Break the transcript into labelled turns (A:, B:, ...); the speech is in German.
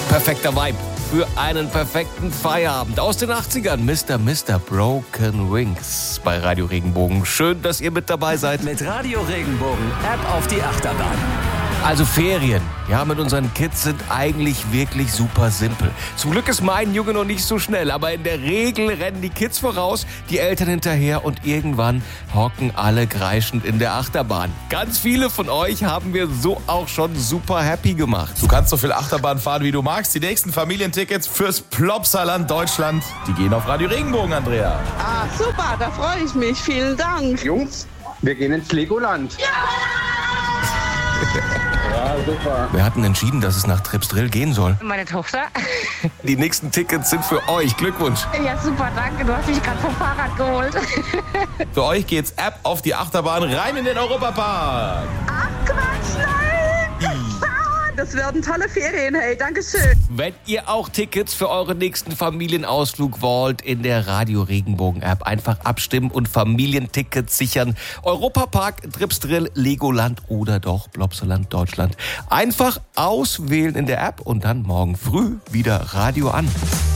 A: Perfekter Vibe für einen perfekten Feierabend. Aus den 80ern, Mr. Broken Wings bei Radio Regenbogen. Schön, dass ihr mit dabei seid.
B: Mit Radio Regenbogen, App auf die Achterbahn.
A: Also Ferien, ja, mit unseren Kids sind eigentlich wirklich super simpel. Zum Glück ist mein Junge noch nicht so schnell, aber in der Regel rennen die Kids voraus, die Eltern hinterher und irgendwann hocken alle kreischend in der Achterbahn. Ganz viele von euch haben wir so auch schon super happy gemacht.
C: Du kannst so viel Achterbahn fahren, wie du magst. Die nächsten Familientickets fürs Plopsaland Deutschland, die gehen auf Radio Regenbogen, Andrea.
D: Ah, super, da freue ich mich. Vielen Dank.
E: Jungs, wir gehen ins Legoland. Ja, super.
A: Wir hatten entschieden, dass es nach Tripsdrill gehen soll.
F: Meine Tochter.
A: Die nächsten Tickets sind für euch. Glückwunsch.
F: Ja, super, danke. Du hast mich gerade vom Fahrrad geholt.
C: Für euch geht's App auf die Achterbahn rein in den Europapark.
D: Ach, Quatsch, nein. Das werden tolle Ferien, hey, dankeschön.
A: Wenn ihr auch Tickets für euren nächsten Familienausflug wollt, in der Radio Regenbogen App einfach abstimmen und Familientickets sichern. Europapark, Tripsdrill, Legoland oder doch Plopsaland Deutschland. Einfach auswählen in der App und dann morgen früh wieder Radio an.